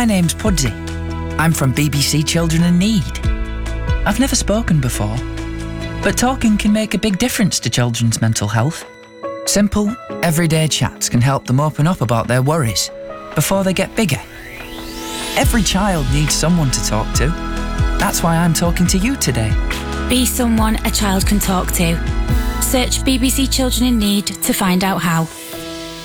My name's Pudsey. I'm from BBC Children in Need. I've never spoken before, but talking can make a big difference to children's mental health. Simple, everyday chats can help them open up about their worries before they get bigger. Every child needs someone to talk to. That's why I'm talking to you today. Be someone a child can talk to. Search BBC Children in Need to find out how.